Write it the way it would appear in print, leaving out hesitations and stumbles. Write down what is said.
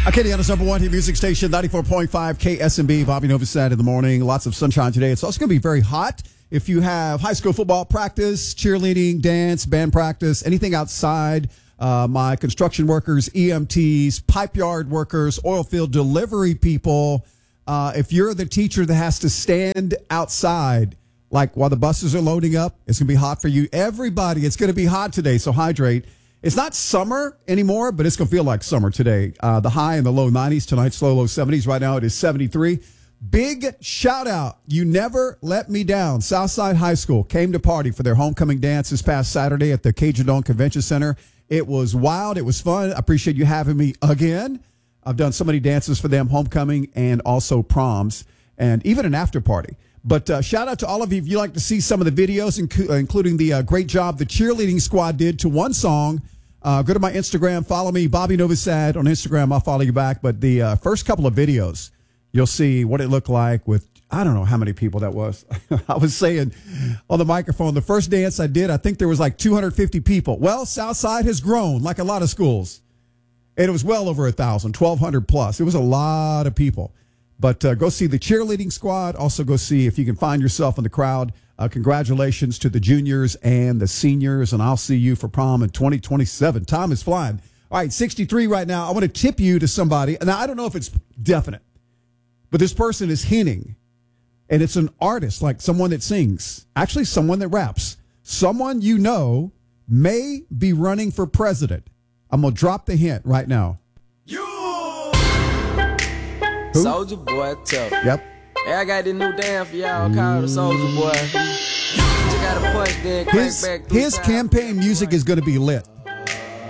Acadiana's number one hit music station, 94.5 KSMB. Bobby Novosad in the morning. Lots of sunshine today. It's also going to be very hot. If you have high school football practice, cheerleading, dance, band practice, anything outside, my construction workers, EMTs, pipe yard workers, oil field delivery people, if you're the teacher that has to stand outside, like while the buses are loading up, it's going to be hot for you. Everybody, it's going to be hot today, so hydrate. It's not summer anymore, but it's going to feel like summer today. The high in the low 90s, tonight's low 70s. Right now it is 73. Big shout out. You never let me down. Southside High School came to party for their homecoming dance this past Saturday at the Cajun Dome Convention Center. It was wild. It was fun. I appreciate you having me again. I've done so many dances for them, homecoming and also proms and even an after party. But shout out to all of you. If you like to see some of the videos, including the great job the cheerleading squad did to one song, go to my Instagram. Follow me, Bobby Novosad on Instagram. I'll follow you back. But the first couple of videos, you'll see what it looked like with, I don't know how many people that was. I was saying on the microphone, the first dance I did, I think there was like 250 people. Well, Southside has grown like a lot of schools. And it was well over 1,000, 1,200 plus. It was a lot of people. But go see the cheerleading squad. Also go see if you can find yourself in the crowd. Congratulations to the juniors and the seniors. And I'll see you for prom in 2027. Time is flying. All right, 63 right now. I want to tip you to somebody. Now, I don't know if it's definite, but this person is hinting. And it's an artist, like someone that sings. Actually, someone that raps. Someone you know may be running for president. I'm going to drop the hint right now. Soldier Boy tough. Yep. Hey, I got this new dance for y'all called the Soldier Boy. You gotta punch, then crank back his campaign music is going to be lit.